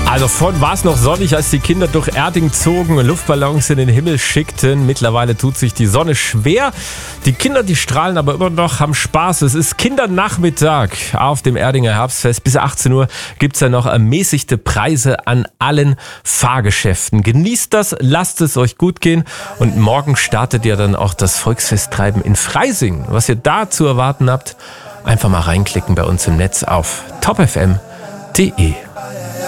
Also vorhin war es noch sonnig, als die Kinder durch Erding zogen und Luftballons in den Himmel schickten. Mittlerweile tut sich die Sonne schwer. Die Kinder, die strahlen aber immer noch, haben Spaß. Es ist Kindernachmittag auf dem Erdinger Herbstfest. Bis 18 Uhr gibt es ja noch ermäßigte Preise an allen Fahrgeschäften. Genießt das, lasst es euch gut gehen. Und morgen startet ja dann auch das Volksfesttreiben in Freising. Was ihr da zu erwarten habt, einfach mal reinklicken bei uns im Netz auf topfm.de.